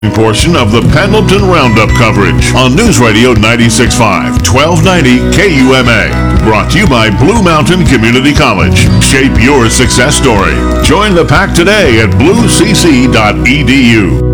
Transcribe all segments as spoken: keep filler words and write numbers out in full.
Portion of the Pendleton Roundup coverage on News Radio ninety-six point five, twelve ninety K U M A. Brought to you by Blue Mountain Community College. Shape your success story. Join the pack today at blue c c dot e d u.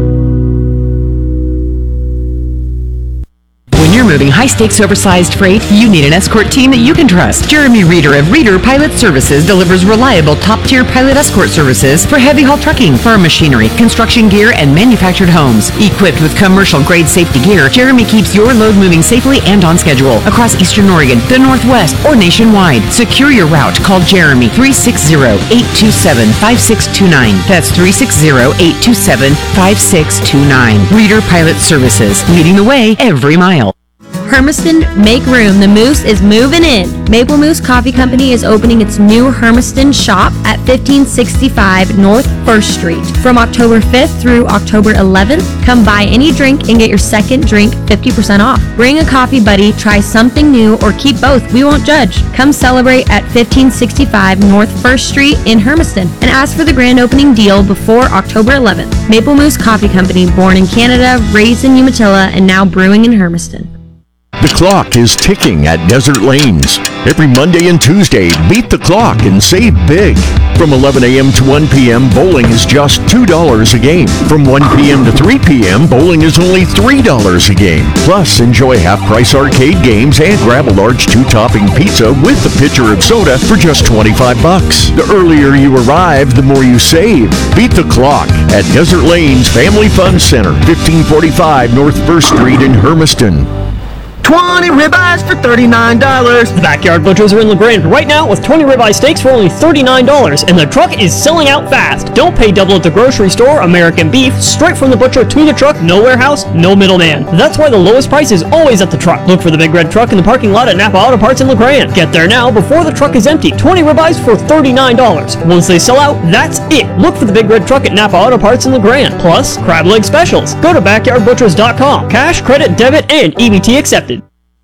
When you're moving high-stakes, oversized freight, you need an escort team that you can trust. Jeremy Reeder of Reeder Pilot Services delivers reliable, top-tier pilot escort services for heavy-haul trucking, farm machinery, construction gear, and manufactured homes. Equipped with commercial-grade safety gear, Jeremy keeps your load moving safely and on schedule across Eastern Oregon, the Northwest, or nationwide. Secure your route. Call Jeremy three six zero, eight two seven, five six two nine. That's three six zero, eight two seven, five six two nine. Reeder Pilot Services, leading the way every mile. Hermiston, make room. The Moose is moving in. Maple Moose Coffee Company is opening its new Hermiston shop at fifteen sixty-five North First Street. From October fifth through October eleventh, come buy any drink and get your second drink fifty percent off. Bring a coffee buddy, try something new, or keep both. We won't judge. Come celebrate at fifteen sixty-five North First Street in Hermiston and ask for the grand opening deal before October eleventh. Maple Moose Coffee Company, born in Canada, raised in Umatilla, and now brewing in Hermiston. The clock is ticking at Desert Lanes. Every Monday and Tuesday, beat the clock and save big. From eleven a.m. to one p.m., bowling is just two dollars a game. From one p.m. to three p.m., bowling is only three dollars a game. Plus, enjoy half-price arcade games and grab a large two-topping pizza with a pitcher of soda for just twenty-five bucks. The earlier you arrive, the more you save. Beat the clock at Desert Lanes Family Fun Center, fifteen forty-five North First Street in Hermiston. twenty ribeyes for thirty-nine dollars. The Backyard Butchers are in LaGrange right now with twenty ribeye steaks for only thirty-nine dollars, and the truck is selling out fast. Don't pay double at the grocery store. American beef, straight from the butcher to the truck, no warehouse, no middleman. That's why the lowest price is always at the truck. Look for the big red truck in the parking lot at Napa Auto Parts in LaGrange. Get there now before the truck is empty. twenty ribeyes for thirty-nine dollars. Once they sell out, that's it. Look for the big red truck at Napa Auto Parts in LaGrange. Plus, crab leg specials. Go to backyard butchers dot com. Cash, credit, debit, and E B T accepted.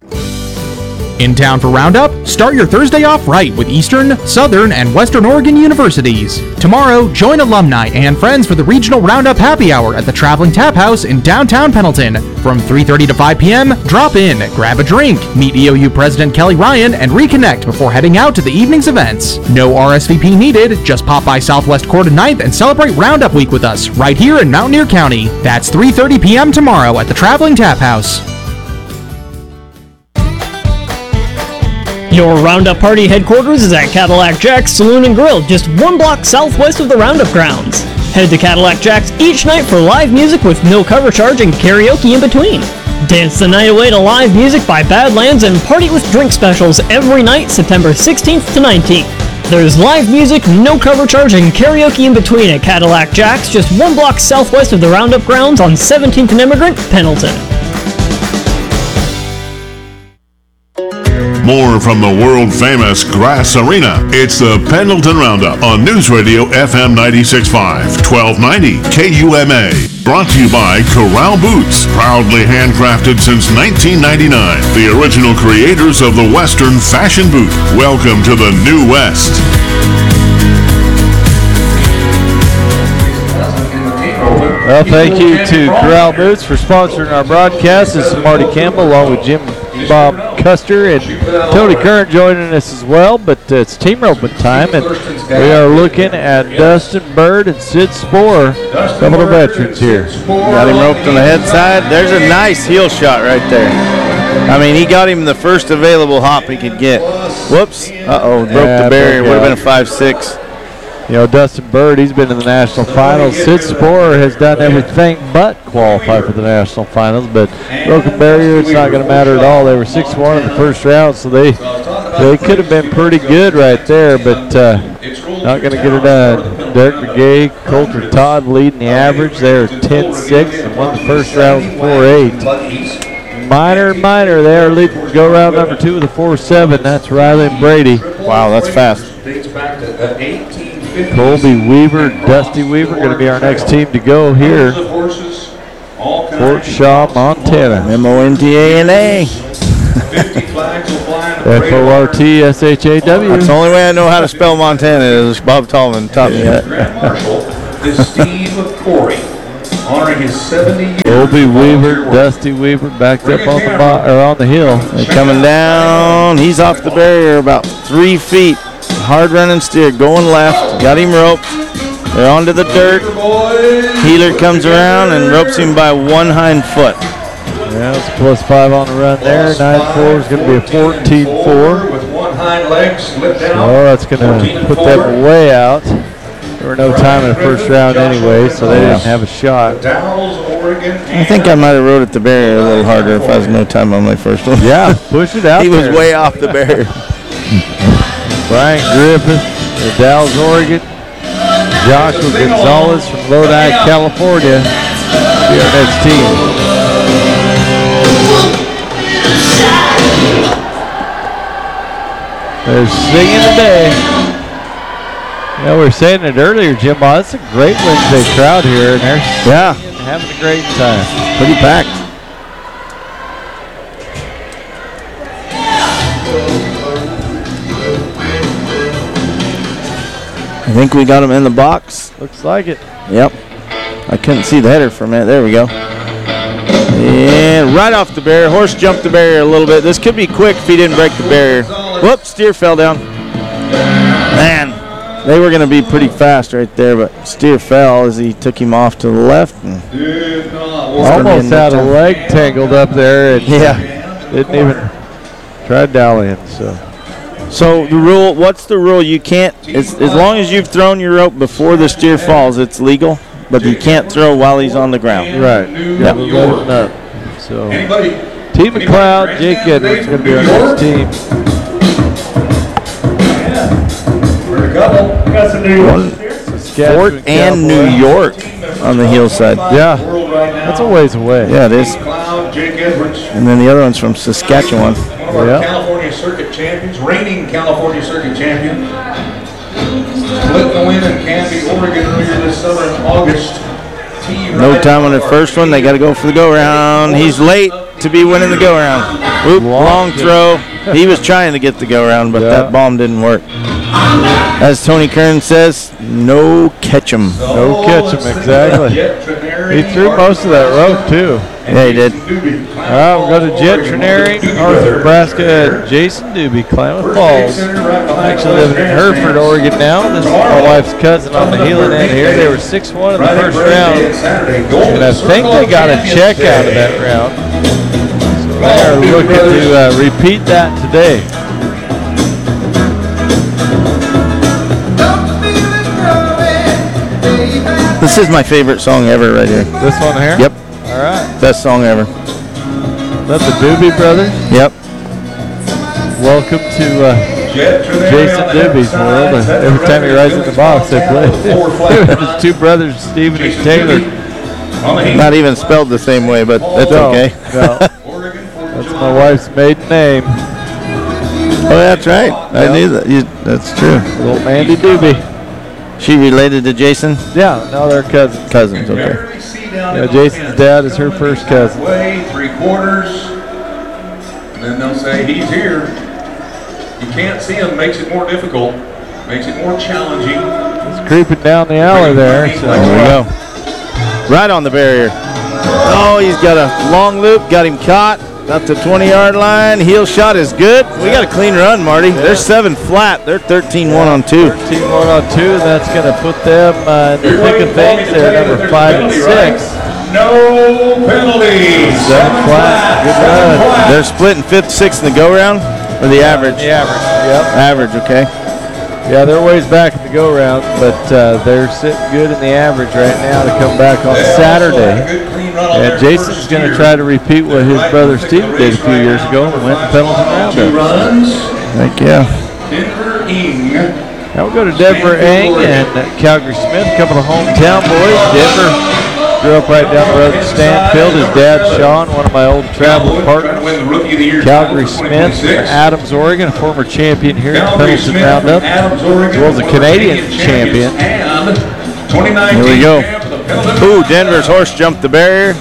In town for Roundup? Start your Thursday off right with Eastern, Southern, and Western Oregon universities. Tomorrow, join alumni and friends for the Regional Roundup Happy Hour at the Traveling Tap House in downtown Pendleton. From three thirty to five p.m., drop in, grab a drink, meet E O U President Kelly Ryan, and reconnect before heading out to the evening's events. No R S V P needed, just pop by Southwest Court and ninth and celebrate Roundup Week with us right here in Mountaineer County. That's three thirty p.m. tomorrow at the Traveling Tap House. Your Roundup Party headquarters is at Cadillac Jack's Saloon and Grill, just one block southwest of the Roundup grounds. Head to Cadillac Jack's each night for live music with no cover charge and karaoke in between. Dance the night away to live music by Badlands and party with drink specials every night September sixteenth to nineteenth. There's live music, no cover charge, and karaoke in between at Cadillac Jack's, just one block southwest of the Roundup grounds on seventeenth and Immigrant, Pendleton. More from the world-famous Grass Arena. It's the Pendleton Roundup on News Radio F M ninety-six point five, twelve ninety K U M A. Brought to you by Corral Boots, proudly handcrafted since nineteen ninety-nine. The original creators of the Western fashion boot. Welcome to the New West. Well, thank you to Corral Boots for sponsoring our broadcast. This is Marty Campbell along with Jim Bob Custer and Tony Curran joining us as well, but uh, it's team roping time, and we are looking at Dustin Bird and Sid Sporer, a couple of veterans here. Got him roped on the head side. There's a nice heel shot right there. I mean, he got him the first available hop he could get. Whoops. Uh-oh, broke Yeah, the barrier. broke Would have out. been a five six. You know, Dustin Bird, he's been in the national finals. Sid Sporer has done everything but qualify for the national finals, but broken barrier, it's not going to matter at all. They were six one in the first round, so they they could have been pretty good right there, but uh, not going to get it done. Derek McGay, Coulter Todd leading the average. They're ten six and won the first round with four eight. Minor, minor, they are leading go round number two with a four seven. That's Riley and Brady. Wow, that's fast. Colby Weaver, Dusty Weaver, going to be our next team to go here. Fort Shaw, Montana. M O N T A N A. F O R T S H A W. That's the only way I know how to spell Montana is Bob Tallman taught me that. honoring his seventy years. Obie Weaver, Dusty Weaver backed up on the bo- or on the hill. They're coming down. He's off the barrier about three feet. Hard running steer going left. Got him roped. They're onto the dirt. Healer comes around and ropes him by one hind foot. Yeah, it's a plus five on the run there. nine four is going to be a fourteen four. With one hind leg slipped down. Oh, that's going to put them way out. There were no time in the first round anyway, so they didn't have a shot. Dallas, Oregon. I think I might have rode at the barrier a little harder if I was no time on my first one. Yeah, push it out He there. was way off the barrier. Brian Griffith from Dallas, Oregon. Joshua Gonzalez from Lodi, California. Be our next team. They're singing today. Yeah, we were saying it earlier, Jim. Oh, it's a great Wednesday crowd here, and they're yeah having a great time. Pretty packed. I think we got him in the box. Looks like it. Yep. I couldn't see the header for a minute. There we go. And right off the barrier. Horse jumped the barrier a little bit. This could be quick if he didn't break the barrier. Whoops, steer fell down. Man, they were going to be pretty fast right there, but steer fell as he took him off to the left. And almost had a leg tangled up there. And yeah. Didn't even try dallying, so. So the rule, what's the rule? You can't, as, as long as you've thrown your rope before the steer falls, it's legal, but you can't throw while he's on the ground. Right. Yep. Loading up. So, Anybody? Team McLeod, Jake Edwards is going to be our next team. We're a couple. Got some new One, Fort and New York on the hillside. Yeah, that's a ways away. Yeah, it is. Cloud, Jake Edwards. And then the other one's from Saskatchewan. One of our Yeah. California Circuit champions, reigning California Circuit champion. Split the win in Canby, Oregon earlier this summer in August. T. No Ryan time on the Moore. first one. They got to go for the go-round. He's late to be winning the go-round. Whoop, long throw. He was trying to get the go-round, but Yeah. that bomb didn't work. As Tony Kern says, no catch 'em. No catch him, exactly. He threw most of that rope, too. Yeah, he did. All right, we'll go to Jet Trenary, North Nebraska, and Jason Doobie, Klamath Falls. Actually living in Hereford, Oregon now. This is my wife's cousin on the healing end here. They were six one in the first round, and I think they got a check out of that round. So they are looking to uh, repeat that today. This is my favorite song ever right here. This one here? Yep. All right. Best song ever. That's the Doobie Brothers. Yep. Welcome to uh, Jason Doobie's world. Uh, every time he rides in the box, they play. His two brothers, Stephen and Taylor. Not even spelled the same way, but that's No, okay. no. That's my wife's maiden name. Oh, that's right. I Yeah. knew that. You, that's true. Little Mandy Doobie. She related to Jason? Yeah, no, they're cousins. Cousins, okay. Yeah, Jason's dad is her first cousin. Way, three quarters. And then they'll say, he's here. You can't see him, makes it more difficult, makes it more challenging. He's creeping down the alley there. So. There we go. Right on the barrier. Oh, he's got a long loop, got him caught. Up to twenty-yard line. Heel shot is good. We got a clean run, Marty. Yeah. They're seven flat. They're thirteen one on two. thirteen one on two. That's going to put them uh, in the thick of things. They're number five and six. No penalties. Seven flat. Good run. They're splitting fifth, sixth in the go-round, or the average? The average. Yep. Average, okay. Yeah, they're ways back in the go-round, but uh, they're sitting good in the average right now to come back on Saturday. And Jason's going to try to repeat what his brother Steve did a few years ago and win the Pendleton Roundup. Heck yeah. Denver Ing. Now we'll go to Denver Eng and Calgary Smith, a couple of hometown boys. Denver grew up right down the road in Stanfield. His dad, Sean, one of my old travel partners. Calgary Smith from Adams, Oregon, a former champion here at the Pendleton Roundup, as well as a Canadian champion. Here we go. Ooh, Denver's horse jumped the barrier,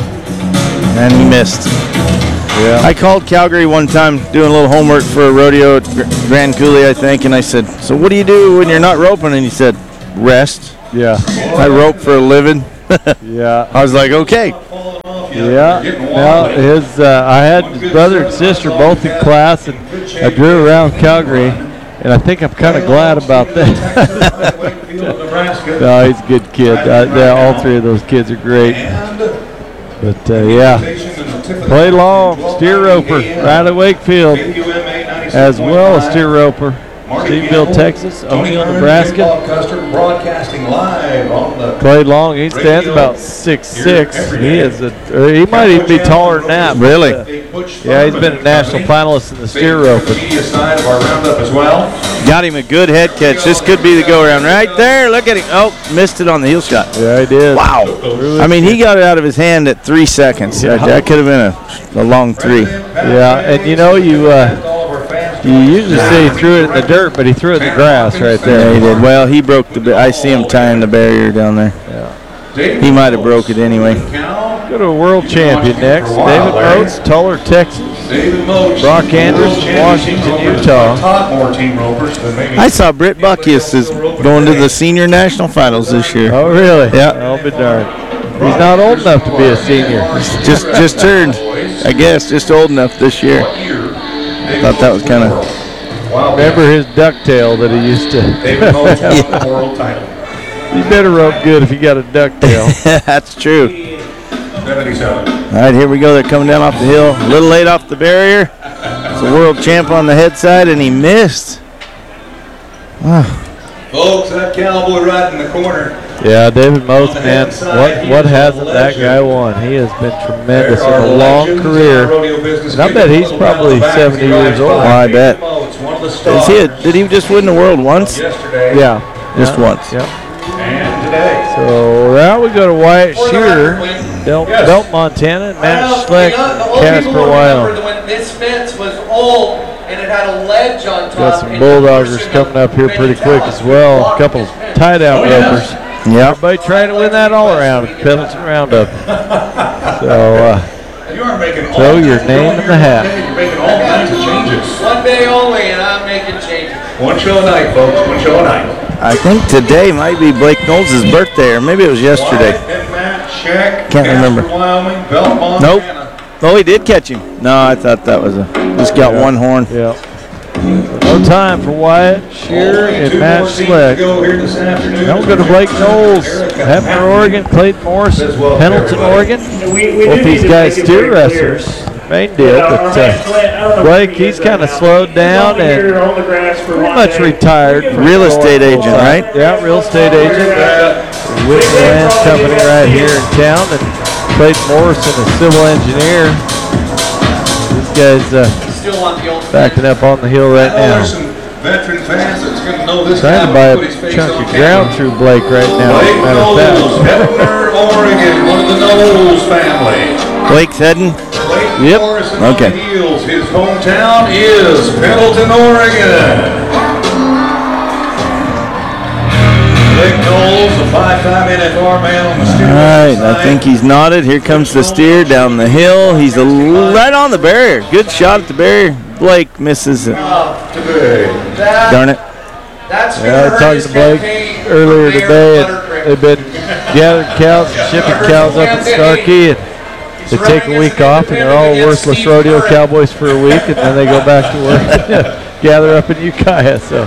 and he missed. Yeah. I called Calgary one time doing a little homework for a rodeo at Gr- Grand Coulee, I think, and I said, so what do you do when you're not roping? And he said, rest. Yeah. I rope for a living. Yeah. I was like, okay. Yeah. Well, his uh, I had his brother and sister both in class, and I drew around Calgary, and I think I'm kind of glad about that. No, he's a good kid. Uh, yeah, all three of those kids are great. But uh, yeah, play long, steer roper, right at Wakefield, as well as steer roper. Steveville, Texas, O'Neill, Nebraska. Broadcasting live on the Played long. He stands about six six. He is a. Or he might even be taller than that. Really? But, uh, yeah, he's been a national finalist in the steer roper. media side of our roundup as well. Got him a good head catch. This could be the go around right there. Look at him. Oh, missed it on the heel shot. Yeah, he did. Wow. I mean, he got it out of his hand at three seconds. Yeah. That could have been a, a long three. Yeah, and you know you. Uh, You usually say he threw it in the dirt, but he threw it in the grass right there. Yeah, he did. Well, he broke the. ba- I see him tying the barrier down there. Yeah. He might have broke it anyway. Go to a world champion next. David Moats, Tullar, Texas. David Moats. Brock Anderson, Washington, Utah. Taught more team ropers than maybe. I saw Britt Buckius is going to the senior national finals this year. Oh, really? Yeah. I'll be darned. He's not old enough to be a senior. Just just turned, I guess, just old enough this year. Thought that was kind of. Remember his ducktail that he used to. David Moats won the world title. You better rope good if you got a ducktail. That's true. seventy-seven. All right, here we go. They're coming down off the hill. A little late off the barrier. It's a world champ on the head side, and he missed. Wow. Folks, that cowboy right in the corner. Yeah, David Moats, man, what what hasn't that guy won? He has been tremendous in a long career. And I bet he's probably seventy years old. Oh, I bet. Is he a, did he just win the world once? Yeah. Just yeah. once. Yeah. And today. So now we go to Wyatt Shearer, Belt, Yes. Belt Montana, and Matt Well, Schleck, you know, the old Casper, people remember Wyoming. that when this fence was old and it had a ledge on top. Got some and Bulldoggers the person coming up here made pretty the quick talent as well. A block couple this fence. tie-down Oh, yeah. ropers. Yep. Everybody trying to win that all around at Pendleton Roundup. So uh, You are making all throw your kinds- name in the hat. You're making all kinds of changes. One day only, and I'm making changes. One show a night, folks. One show a night. I think today might be Blake Knowles' birthday, or maybe it was yesterday. Wyatt, Matt, Scheck, Can't remember. Casper, Wyoming, Belt, Nope. Montana. Oh, he did catch him. No, I thought that was a. Just got one horn. Yeah. No time for Wyatt Shearer Only and two Matt more teams to Schleck. go here this afternoon. Now we'll go to Blake Knowles, Hefner, Oregon, Clayton Morrison, Pendleton, Oregon. Both these guys steer wrestlers, main deal, but uh, Blake, he's kind of slowed down and pretty much retired. from Real estate going agent, full-time. right? Yeah, real estate agent. Whitney Land Company right here in town, and Clayton Morrison, a civil engineer. These guys uh, Still want the old backing up on the hill right Now, now. there's some veteran fans that's going to know this Trying to guy buy when he puts a his face chunk on of camera. ground through Blake right now. Blake Matter of Knowles, fact. Hefner, Oregon, one of the Knowles family. Blake's heading. Clayton Yep. Morrison Okay. on the heels. His hometown is Pendleton, Oregon. Blake Knowles, a five-time N F R man on the steer All right, side. I think he's nodded. Here comes the steer down the hill. He's a l- right on the barrier. Good shot at the barrier. Blake misses it. Off today. That, Darn it. that's Yeah, I gonna was hurt talking his to Blake campaign earlier for mayor today, of Butter and Creek. they've been gathering cows and shipping cows up in Starkey, and they take a week off, and they're all worthless rodeo cowboys for a week, and then they go back to work, gather up in Ukiah. So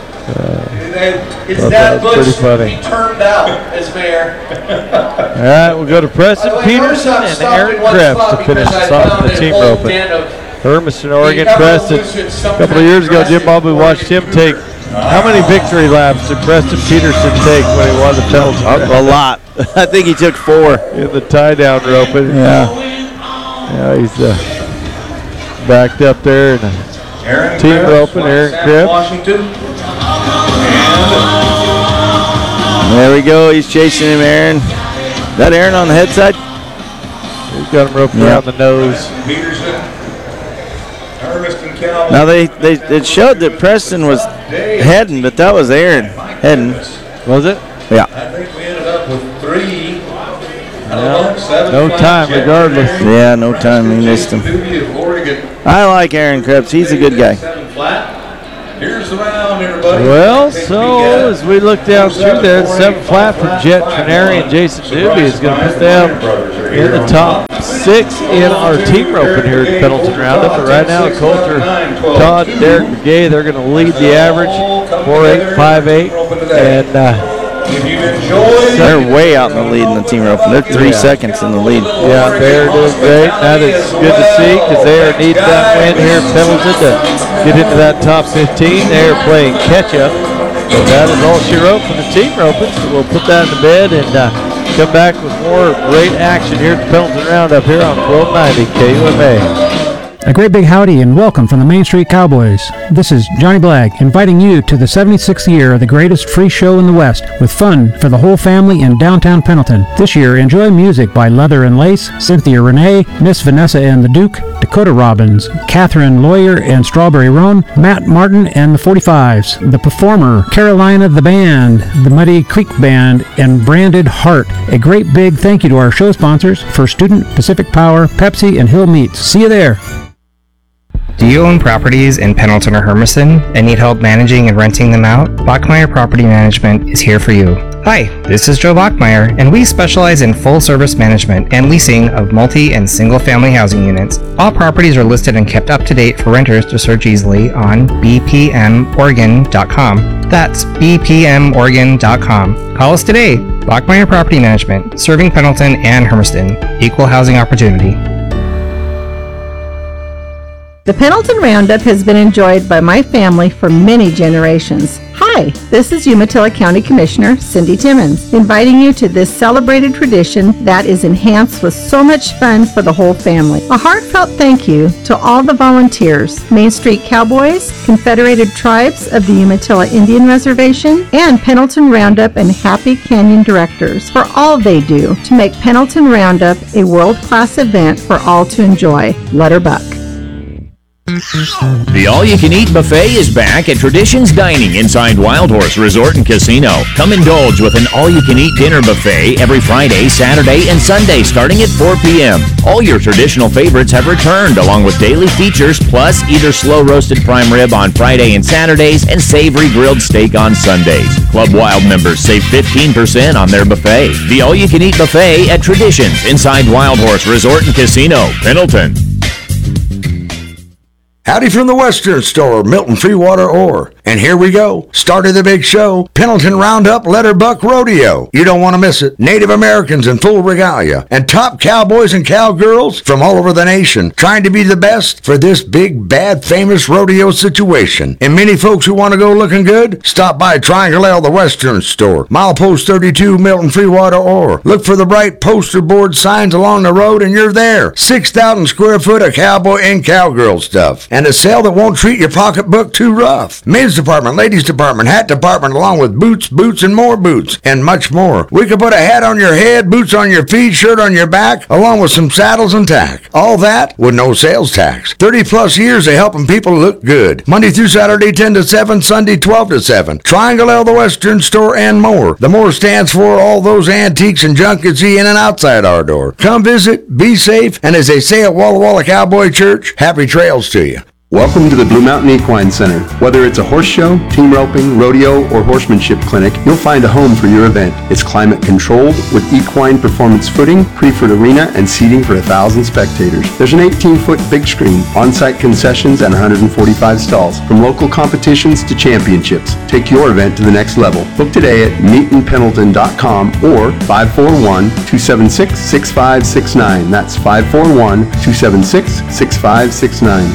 His Thought dad that was pretty Bush, funny. he turned out as mayor. all right, we'll go to Preston By the way, first Peterson I've and stopped Aaron in one Krebs spot to finish because us I off in found the an team old roping. den of Hermiston, Oregon, the Preston. evolution A couple of years ago, Jim sometimes Bob, we watched him take. How many victory laps did Preston Peterson take when he won the Pendleton? A lot. I think he took four. In the tie-down roping. Yeah. Yeah, he's uh, backed up there in a Aaron team Krebs, roping. Aaron South Krebs. Washington. There we go. He's chasing him, Aaron. That Aaron on the head side? He's got him roped Yep. around the nose. Peterson. Hermiston Cowboys. Now they, they it showed that Preston was heading, but that was Aaron heading. Was it? Yeah. I think we ended up with three. I don't Yeah. know, seven No flat time, checks. regardless. Yeah, no time. He missed him. Duty of Oregon. I like Aaron Krebs. He's a good guy. Seven flat. Here's the round, everybody. Well, so as we look down through there, seven flat from Jet Trinari and Jason Doobie is going to put them in the top six in our team roping here at Pendleton Roundup. But right now, Coulter, Todd, Derek McGay, they're going to lead the average, four eight, five eight, and uh, they're way out in the lead in the team roping. They're three yeah. seconds in the lead. Yeah, they're doing great. That is good to see because they are needing that win here in Pendleton to get into that top fifteen. They are playing catch-up. But that is all she wrote for the team roping. So we'll put that in the bed and uh, come back with more great action here at the Pendleton Roundup here on twelve ninety K U M A. A great big howdy and welcome from the Main Street Cowboys. This is Johnny Blagg inviting you to the seventy-sixth year of the greatest free show in the West with fun for the whole family in downtown Pendleton. This year, enjoy music by Leather and Lace, Cynthia Renee, Miss Vanessa and the Duke, Dakota Robbins, Catherine Lawyer and Strawberry Roan, Matt Martin and the forty-fives, The Performer, Carolina the Band, the Muddy Creek Band, and Branded Heart. A great big thank you to our show sponsors, First Student, Pacific Power, Pepsi, and Hill Meats. See you there. Do you own properties in Pendleton or Hermiston and need help managing and renting them out? Bachmeyer Property Management is here for you. Hi, this is Joe Bachmeyer, and we specialize in full-service management and leasing of multi- and single-family housing units. All properties are listed and kept up to date for renters to search easily on b p m oregon dot com. That's b p m oregon dot com. Call us today. Bachmeyer Property Management, serving Pendleton and Hermiston. Equal housing opportunity. The Pendleton Roundup has been enjoyed by my family for many generations. Hi, this is Umatilla County Commissioner Cindy Timmons, inviting you to this celebrated tradition that is enhanced with so much fun for the whole family. A heartfelt thank you to all the volunteers, Main Street Cowboys, Confederated Tribes of the Umatilla Indian Reservation, and Pendleton Roundup and Happy Canyon directors for all they do to make Pendleton Roundup a world-class event for all to enjoy. Letterbuck. The all-you-can-eat buffet is back at Traditions Dining inside Wild Horse Resort and Casino. Come indulge with an all-you-can-eat dinner buffet every Friday, Saturday, and Sunday starting at four p.m. All your traditional favorites have returned along with daily features plus either slow-roasted prime rib on Friday and Saturdays and savory grilled steak on Sundays. Club Wild members save fifteen percent on their buffet. The all-you-can-eat buffet at Traditions inside Wild Horse Resort and Casino, Pendleton. Howdy from the Western Store, Milton Freewater Ore. And here we go. Start of the big show, Pendleton Roundup Letterbuck Rodeo. You don't want to miss it. Native Americans in full regalia and top cowboys and cowgirls from all over the nation trying to be the best for this big, bad, famous rodeo situation. And many folks who want to go looking good, stop by Triangle L, the Western Store, milepost thirty-two, Milton Freewater Ore. Look for the bright poster board signs along the road and you're there. six thousand square foot of cowboy and cowgirl stuff. And a sale that won't treat your pocketbook too rough. Men's department, ladies department, hat department, along with boots, boots, and more boots, and much more. We could put a hat on your head, boots on your feet, shirt on your back, along with some saddles and tack. All that with no sales tax. thirty plus years of helping people look good. Monday through Saturday, ten to seven, Sunday, twelve to seven. Triangle L, the Western Store, and more. The more stands for all those antiques and junk you see in and outside our door. Come visit, be safe, and as they say at Walla Walla Cowboy Church, happy trails to you. Welcome to the Blue Mountain Equine Center. Whether it's a horse show, team roping, rodeo, or horsemanship clinic, you'll find a home for your event. It's climate controlled with equine performance footing, Preferred arena, and seating for a thousand spectators. There's an eighteen foot big screen, on-site concessions, and one hundred forty-five stalls. From local competitions to championships, take your event to the next level. Book today at meetin pendleton dot com or five four one, two seven six, six five six nine. That's five four one, two seven six, six five six nine.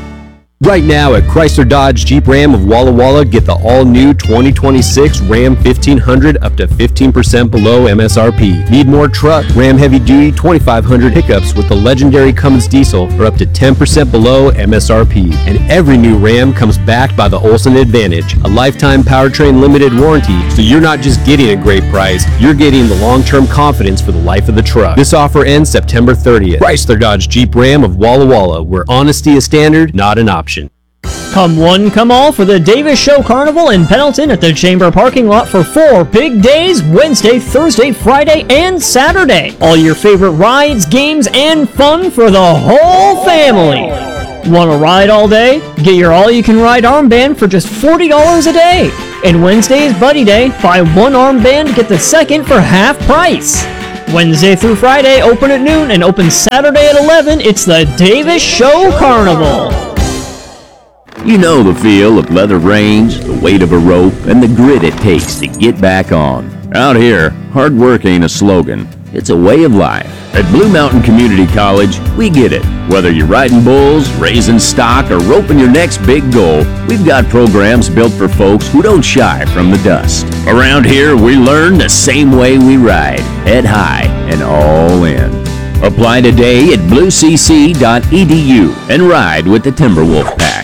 Right now at Chrysler Dodge Jeep Ram of Walla Walla, get the all-new twenty twenty-six Ram fifteen hundred up to fifteen percent below M S R P. Need more truck? Ram Heavy Duty twenty-five hundred pickups with the legendary Cummins diesel are up to ten percent below M S R P. And every new Ram comes backed by the Olson Advantage, a lifetime powertrain limited warranty, so you're not just getting a great price, you're getting the long-term confidence for the life of the truck. This offer ends September thirtieth. Chrysler Dodge Jeep Ram of Walla Walla, where honesty is standard, not an option. Come one, come all for the Davis Show Carnival in Pendleton at the Chamber parking lot for four big days, Wednesday, Thursday, Friday, and Saturday. All your favorite rides, games, and fun for the whole family. Want to ride all day? Get your all-you-can-ride armband for just forty dollars a day. And Wednesday is Buddy Day. Buy one armband, get the second for half price. Wednesday through Friday, open at noon, and open Saturday at eleven. It's the Davis Show Carnival. You know the feel of leather reins, the weight of a rope, and the grit it takes to get back on. Out here, hard work ain't a slogan. It's a way of life. At Blue Mountain Community College, we get it. Whether you're riding bulls, raising stock, or roping your next big goal, we've got programs built for folks who don't shy from the dust. Around here, we learn the same way we ride. Head high and all in. Apply today at blue c c dot e d u and ride with the Timberwolf Pack.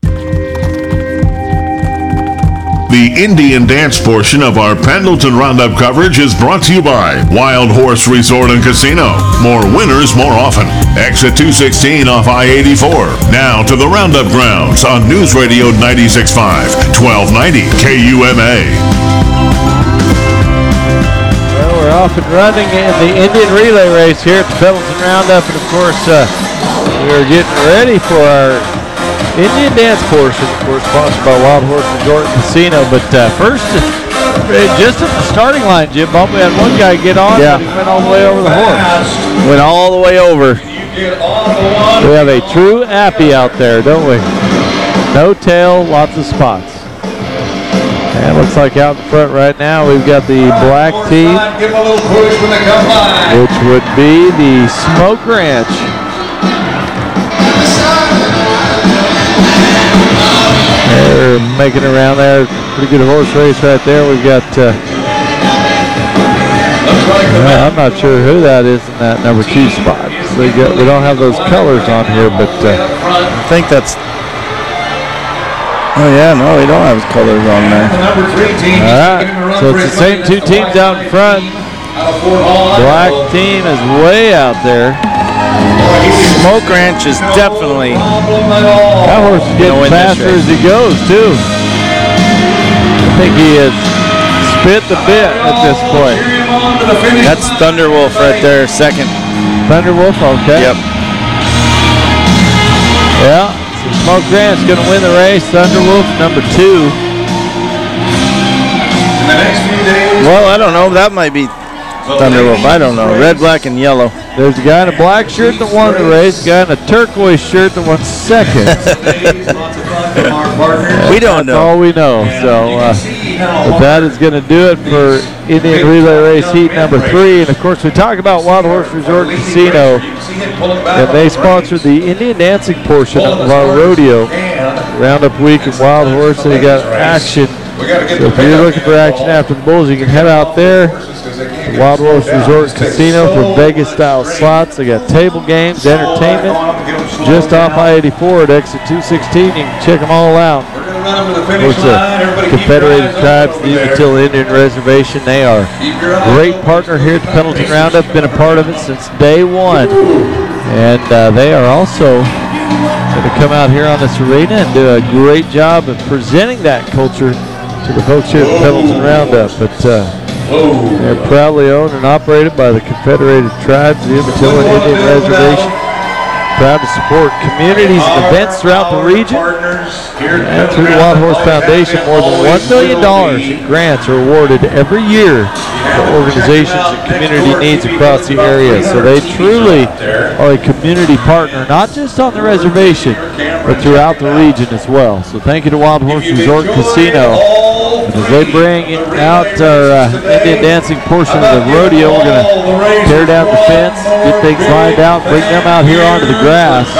The Indian dance portion of our Pendleton Roundup coverage is brought to you by Wild Horse Resort and Casino. More winners more often. Exit two sixteen off I eighty-four. Now to the Roundup grounds on News Radio ninety-six point five, twelve ninety K U M A. Well, we're off and running in the Indian relay race here at the Pendleton Roundup, and of course, uh, we're getting ready for our Indian dance portion, of course, sponsored by Wild Horse Resort and Casino. But uh, first, uh, just at the starting line, Jim Bump, we had one guy get on, Yeah. and he went all the way over the horse. Went all the way over. We have a true appy out there, don't we? No tail, lots of spots. And it looks like out in front right now, we've got the black team, Give them a little push when they come by. which would be the Smoke Ranch. They're making it around there. Pretty good horse race right there. We've got, uh, well, I'm not sure who that is in that number two spot. So we, got, we don't have those colors on here, but uh, I think that's. Oh yeah, no, we don't have colors on there. Number three team. all right. So it's the same two teams out in front. Black team is way out there. Smoke Ranch is definitely. That horse is getting win this faster race. as he goes, too. I think he has spit the bit at this point. That's Thunderwolf right there, second. Thunderwolf, okay. Yep. Yeah, so Smoke Ranch going to win the race. Thunderwolf, number two. Well, I don't know. That might be Thunderwolf. I don't know. Red, black, and yellow. There's a guy in a black shirt that won the race, a guy in a turquoise shirt that won second. We don't That's know. all we know. So uh, but that is going to do it for Indian Relay Race Heat number three. And of course, we talk about Wild Horse Resort Casino, and they sponsor the Indian dancing portion of our rodeo. Roundup Week and Wild Horse, they got action. So if you're looking for action after the bulls, you can head out there. Wild Horse Resort Casino for Vegas-style slots. They got table games, entertainment, just off I eighty-four at exit two sixteen. You can check them all out. Of course, the Confederated Tribes, the Umatilla Indian Reservation, they are a great partner here at the Pendleton Roundup. Been a part of it since day one. And uh, they are also going to come out here on this arena and do a great job of presenting that culture to the folks here at the Pendleton Roundup. But uh, they're proudly owned and operated by the Confederated Tribes, the Umatilla Indian Reservation. Proud to support communities and events throughout the region. And through the Wild Horse Foundation, more than one million dollars in grants are awarded every year to organizations and community needs across the area. So they truly are a community partner, not just on the reservation, but throughout the region as well. So thank you to Wild Horse Resort Casino. And as they bring out our uh, Indian dancing portion of the rodeo, we're going to tear down the fence, get things lined out, bring them out here onto the grass.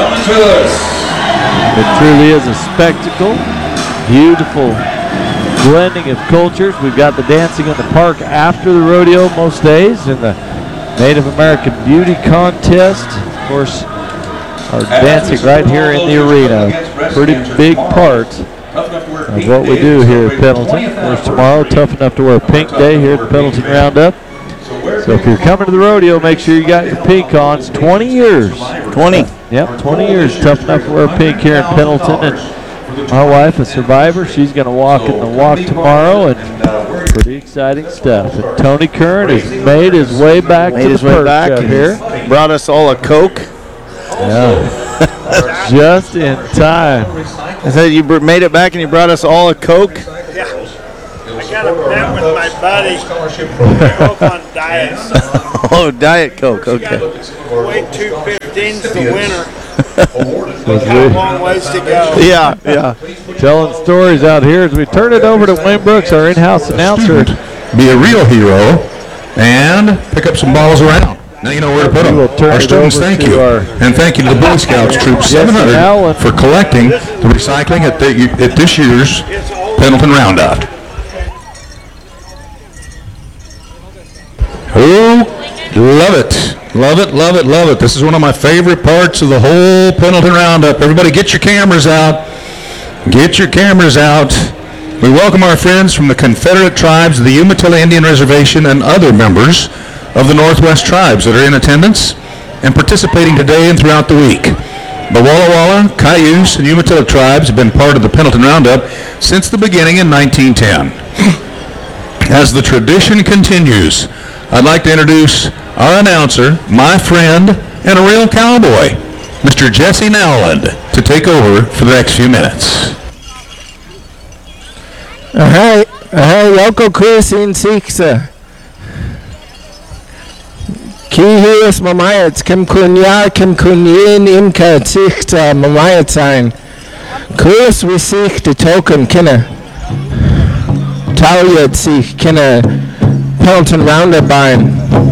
It truly is a spectacle, beautiful blending of cultures. We've got the dancing in the park after the rodeo most days, and the Native American Beauty Contest, of course, are dancing right here in the arena. Pretty big part of what we do here at Pendleton. Of course, tomorrow, Tough Enough to Wear Pink Day here at the Pendleton Roundup. So if you're coming to the rodeo, make sure you got your pink on. It's twenty years. twenty. Yep, twenty years. Tough Enough to Wear Pink here in Pendleton. And my wife, a survivor, she's going to walk in the walk tomorrow. And pretty exciting stuff. And Tony Kern has made his way back Made to his the way perch back out and here. brought us all a Coke. Yeah. Just in time. I said you br- made it back and you brought us all a Coke. Yeah. I got a bet with my buddy. Coke on diet. Oh, Diet Coke. Okay. Wait two fifteens the winner. Got a long ways to go. Yeah, yeah. Telling stories out here as we turn it over to Wayne Brooks, our in-house announcer. Be a real hero and pick up some balls around. Now you know where to put them. Our students, thank you. And thank you to the Boy Scouts Troop seven hundred for collecting the recycling at, the, at this year's Pendleton Roundup. Oh, love it. Love it, love it, love it. This is one of my favorite parts of the whole Pendleton Roundup. Everybody get your cameras out. Get your cameras out. We welcome our friends from the Confederate Tribes of the Umatilla Indian Reservation and other members of the Northwest Tribes that are in attendance and participating today and throughout the week. The Walla Walla, Cayuse, and Umatilla Tribes have been part of the Pendleton Roundup since the beginning in nineteen ten. As the tradition continues, I'd like to introduce our announcer, my friend, and a real cowboy, Mister Jesse Nowland, to take over for the next few minutes. Alright, alright, local Chris in Siksa. Kihis Mamayat, Kim Kunya, Kim Kunyin, Imka, Siksa, Mamayat sign. Chris, we seek the token, Kinna. Talyad seek, Kinna, Pendleton Roundup Bine.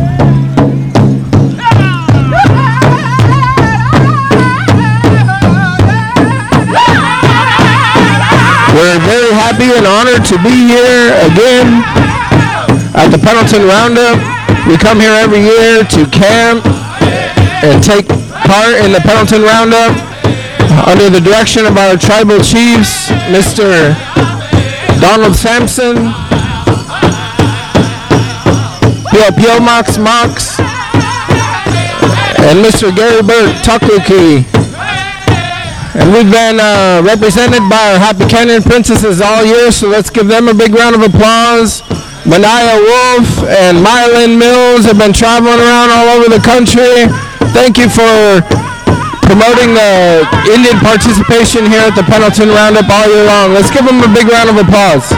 We're very happy and honored to be here again at the Pendleton Roundup. We come here every year to camp and take part in the Pendleton Roundup under the direction of our tribal chiefs, Mister Donald Sampson, Pio Pio Mox Mox, and Mister Gary Burke Tuckluki. And we've been uh, represented by our Happy Canyon Princesses all year, so let's give them a big round of applause. Manaya Wolf and Mylin Mills have been traveling around all over the country. Thank you for promoting the Indian participation here at the Pendleton Roundup all year long. Let's give them a big round of applause.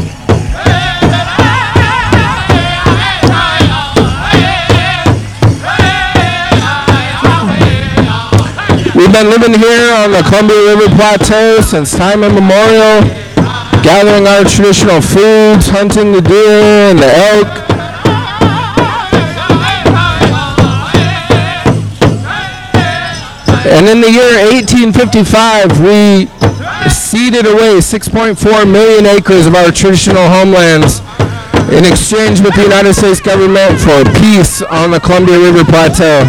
We've been living here on the Columbia River Plateau since time immemorial, gathering our traditional foods, hunting the deer and the elk. And in the year eighteen fifty-five, we ceded away six point four million acres of our traditional homelands in exchange with the United States government for peace on the Columbia River Plateau.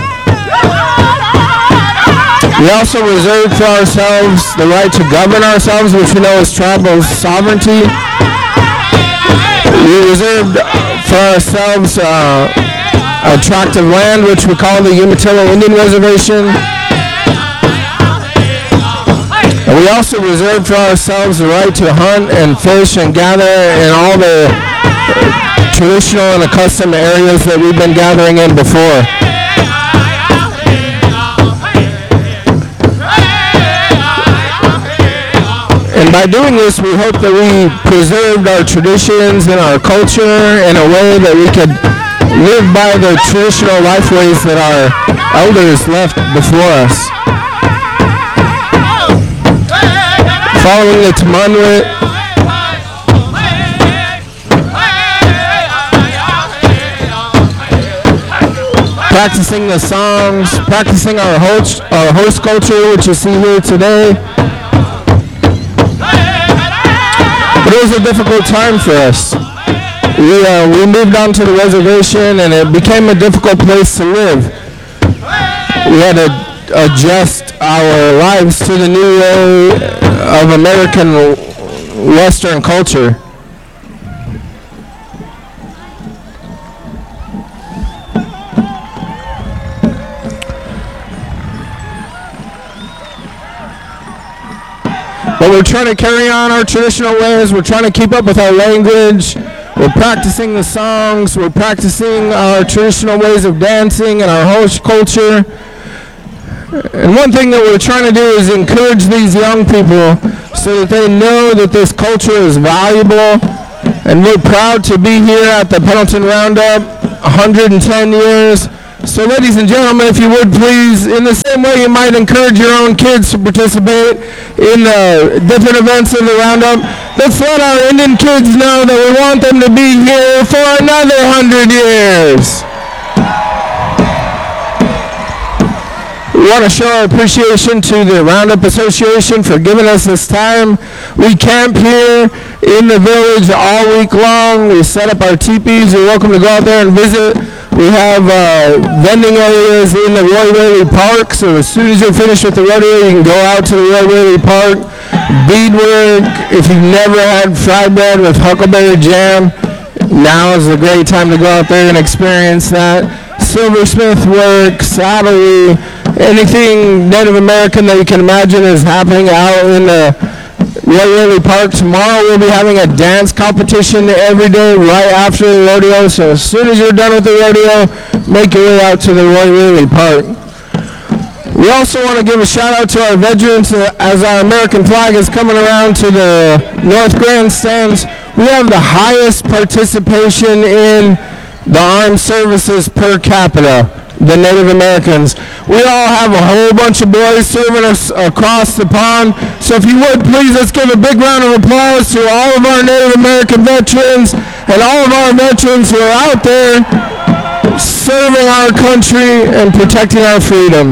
We also reserved for ourselves the right to govern ourselves, which we know is tribal sovereignty. We reserved for ourselves uh, a tract of land, which we call the Umatilla Indian Reservation. And we also reserved for ourselves the right to hunt and fish and gather in all the traditional and accustomed areas that we've been gathering in before. And by doing this, we hope that we preserved our traditions and our culture in a way that we could live by the traditional life ways that our elders left before us. Following the Tamanwit, practicing the songs, practicing our host, our host culture, which you see here today. But it was a difficult time for us. We, uh, we moved on to the reservation and it became a difficult place to live. We had to adjust our lives to the new way of American Western culture. But we're trying to carry on our traditional ways. We're trying to keep up with our language. We're practicing the songs. We're practicing our traditional ways of dancing and our host culture. And one thing that we're trying to do is encourage these young people so that they know that this culture is valuable. And we're proud to be here at the Pendleton Roundup, one hundred ten years. So ladies and gentlemen, if you would please, in the same way you might encourage your own kids to participate in the different events of the Roundup, let's let our Indian kids know that we want them to be here for another one hundred years. We want to show our appreciation to the Roundup Association for giving us this time. We camp here in the village all week long. We set up our teepees. You're welcome to go out there and visit. We have uh, vending areas in the Roy Whaley Park, so as soon as you're finished with the rodeo, you can go out to the Roy Whaley Park. Beadwork, if you've never had fry bread with huckleberry jam, now is a great time to go out there and experience that. Silversmith work, saddlery, anything Native American that you can imagine is happening out in the Roy Whaley Park. Tomorrow we'll be having a dance competition every day right after the rodeo. So as soon as you're done with the rodeo, make your way out to the Roy Whaley Park. We also want to give a shout out to our veterans uh, as our American flag is coming around to the North Grandstands. We have the highest participation in the armed services per capita, the Native Americans. We all have a whole bunch of boys serving us across the pond. So if you would, please, let's give a big round of applause to all of our Native American veterans and all of our veterans who are out there serving our country and protecting our freedom.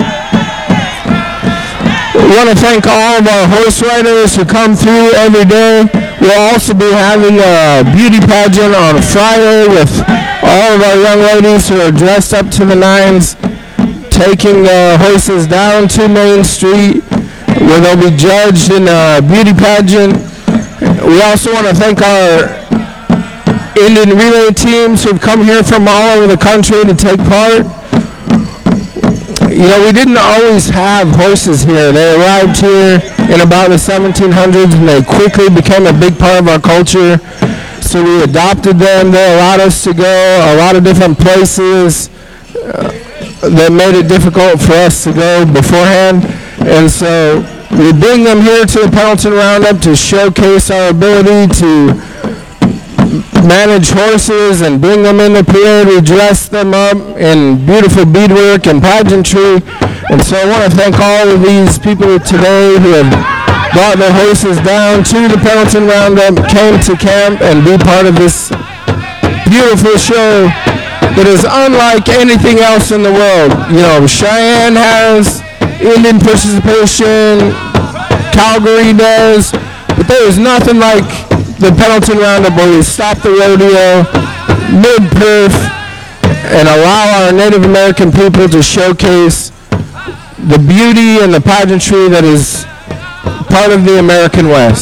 We want to thank all of our horse riders who come through every day. We'll also be having a beauty pageant on Friday with all of our young ladies who are dressed up to the nines, taking the horses down to Main Street where they'll be judged in a beauty pageant. We also want to thank our Indian relay teams who've come here from all over the country to take part. You know, we didn't always have horses here. They arrived here in about the seventeen hundreds and they quickly became a big part of our culture. So we adopted them. They allowed us to go a lot of different places uh, that made it difficult for us to go beforehand. And so we bring them here to the Pendleton Roundup to showcase our ability to manage horses and bring them in the parade. We dress them up in beautiful beadwork and pageantry. And so I want to thank all of these people today who have brought their horses down to the Pendleton Roundup, came to camp and be part of this beautiful show that is unlike anything else in the world. You know, Cheyenne has Indian participation, Calgary does, but there is nothing like the Pendleton Roundup where we stop the rodeo mid-perf and allow our Native American people to showcase the beauty and the pageantry that is part of the American West.